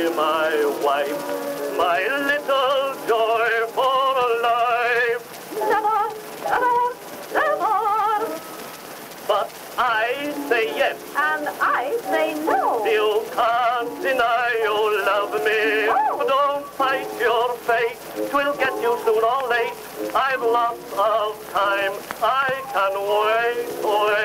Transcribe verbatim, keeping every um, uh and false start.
My wife, my little joy for life. Never, never, never. But I say yes. And I say no. You can't deny you love me. Oh. Don't fight your fate. 'Twill get you soon or late. I've lots of time. I can wait, wait.